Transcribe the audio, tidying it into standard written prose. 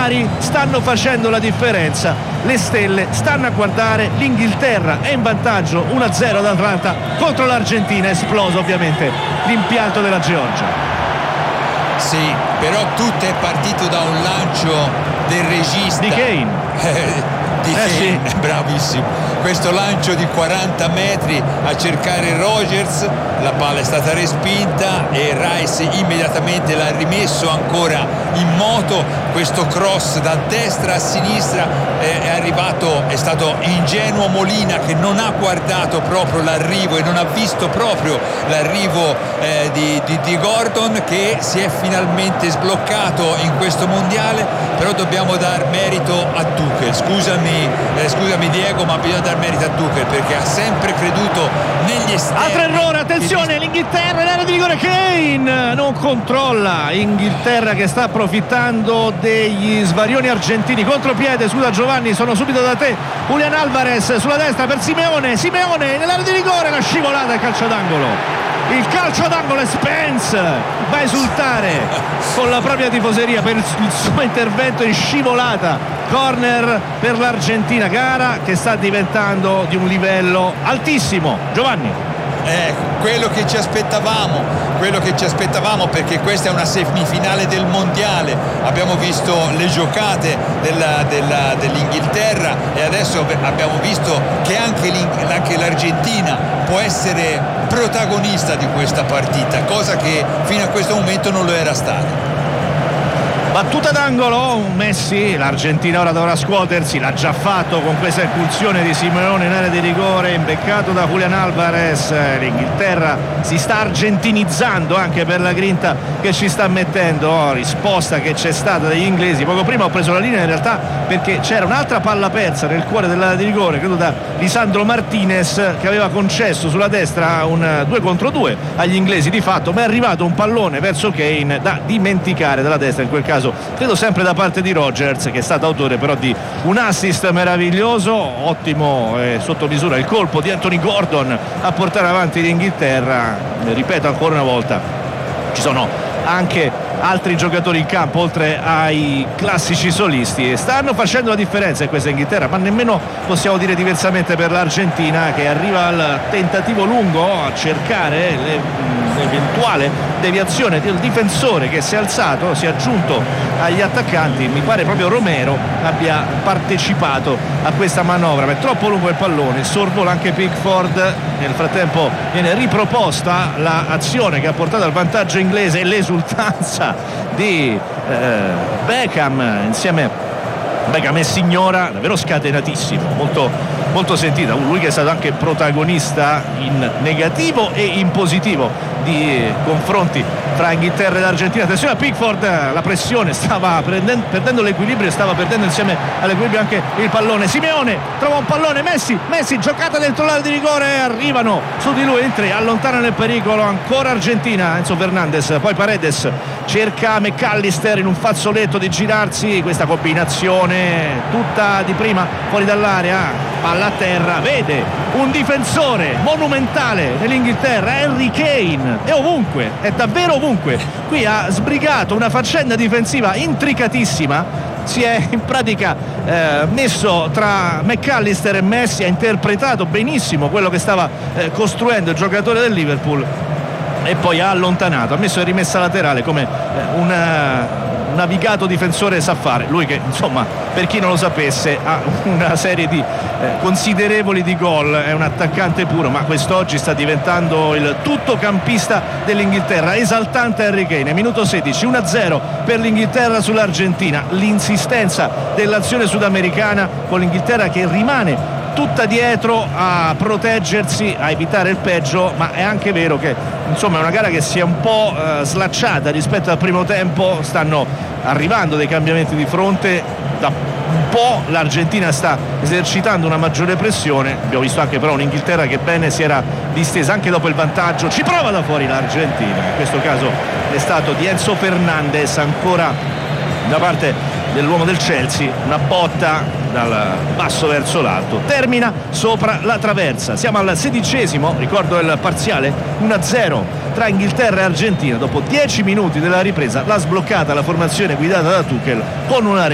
affari stanno facendo la differenza, le stelle stanno a guardare. L'Inghilterra è in vantaggio 1-0 ad Atlanta contro l'Argentina. Esploso ovviamente l'impianto della Georgia. Sì, però tutto è partito da un lancio del regista di Kane. Sì. Bravissimo, questo lancio di 40 metri a cercare Rogers, la palla è stata respinta e Rice immediatamente l'ha rimesso ancora in moto. Questo cross da destra a sinistra è stato ingenuo Molina, che non ha guardato proprio l'arrivo e non ha visto proprio l'arrivo di Gordon, che si è finalmente sbloccato in questo mondiale. Però dobbiamo dar merito a Tuchel, scusami Diego, ma bisogna dar merito a Tuchel, perché ha sempre creduto negli esterni. Altro errore, attenzione, l'Inghilterra in area di rigore, Kane non controlla. Inghilterra che sta approfittando degli svarioni argentini. Contropiede, scusa Giovanni, sono subito da te. Julian Alvarez sulla destra per Simeone nell'area di rigore, la scivolata e calcio d'angolo. Il calcio d'angolo e Spence va a esultare con la propria tifoseria per il suo intervento in scivolata. Corner per l'Argentina, gara che sta diventando di un livello altissimo. Giovanni. Quello che ci aspettavamo, perché questa è una semifinale del mondiale. Abbiamo visto le giocate dell'Inghilterra e adesso abbiamo visto che anche l'Argentina può essere protagonista di questa partita, cosa che fino a questo momento non lo era stata. Battuta d'angolo, Messi, l'Argentina ora dovrà scuotersi, l'ha già fatto con questa incursione di Simeone in area di rigore, imbeccato da Julian Alvarez. L'Inghilterra si sta argentinizzando anche per la grinta che ci sta mettendo. Risposta che c'è stata dagli inglesi. Poco prima ho preso la linea in realtà perché c'era un'altra palla persa nel cuore dell'area di rigore, credo da Lisandro Martinez, che aveva concesso sulla destra un 2 contro 2 agli inglesi di fatto, ma è arrivato un pallone verso Kane da dimenticare dalla destra, in quel caso credo sempre da parte di Rogers, che è stato autore però di un assist meraviglioso. Ottimo sotto misura il colpo di Anthony Gordon a portare avanti l'Inghilterra. Ripeto ancora una volta, ci sono anche altri giocatori in campo oltre ai classici solisti e stanno facendo la differenza in questa Inghilterra, ma nemmeno possiamo dire diversamente per l'Argentina, che arriva al tentativo lungo a cercare l'eventuale deviazione del difensore che si è alzato, si è aggiunto agli attaccanti. Mi pare proprio Romero abbia partecipato a questa manovra, ma è troppo lungo il pallone, sorvola anche Pickford. Nel frattempo viene riproposta l'azione che ha portato al vantaggio inglese e l'esultanza di Beckham insieme Beckham e Signora, davvero scatenatissimo, molto sentita. Lui che è stato anche protagonista in negativo e in positivo di confronti fra Inghilterra ed Argentina. Attenzione a Pickford, la pressione, stava perdendo l'equilibrio e stava perdendo insieme all'equilibrio anche il pallone. Simeone trova un pallone, Messi, giocata dentro l'area di rigore, arrivano su di lui in tre, allontanano il pericolo. Ancora Argentina, Enzo Fernandez, poi Paredes cerca McAllister in un fazzoletto di girarsi. Questa combinazione tutta di prima fuori dall'area, palla a terra, vede un difensore monumentale dell'Inghilterra, Harry Kane, è ovunque, è davvero ovunque. Qui ha sbrigato una faccenda difensiva intricatissima, si è in pratica messo tra McAllister e Messi, ha interpretato benissimo quello che stava costruendo il giocatore del Liverpool e poi ha allontanato, ha messo in rimessa laterale come un navigato difensore sa fare. Lui che insomma, per chi non lo sapesse, ha una serie di considerevoli di gol, è un attaccante puro, ma quest'oggi sta diventando il tuttocampista dell'Inghilterra. Esaltante Harry Kane, minuto 16, 1-0 per l'Inghilterra sull'Argentina. L'insistenza dell'azione sudamericana con l'Inghilterra che rimane tutta dietro a proteggersi, a evitare il peggio, ma è anche vero che insomma è una gara che si è un po' slacciata rispetto al primo tempo. Stanno arrivando dei cambiamenti di fronte, da un po' l'Argentina sta esercitando una maggiore pressione. Abbiamo visto anche però un'Inghilterra che bene si era distesa anche dopo il vantaggio. Ci prova da fuori l'Argentina, in questo caso è stato di Enzo Fernandez, ancora da parte dell'uomo del Chelsea, una botta dal basso verso l'alto, termina sopra la traversa. Siamo al 16°, ricordo il parziale 1-0 tra Inghilterra e Argentina. Dopo 10 minuti della ripresa l'ha sbloccata la formazione guidata da Tuchel con una